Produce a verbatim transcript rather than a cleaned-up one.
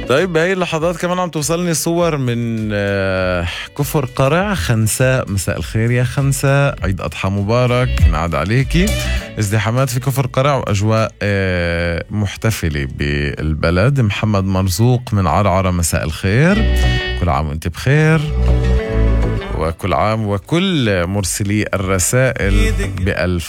طيب بهاي اللحظات كمان عم توصلني صور من آه، كفر قرع. خنساء، مساء الخير يا خنساء، عيد أضحى مبارك، ينعاد عليكي. ازدحامات في كفر قرع وأجواء آه، محتفلة بالبلد. محمد مرزوق من عرعرة، مساء الخير، كل عام وانت بخير، وكل عام وكل مرسلي الرسائل بألف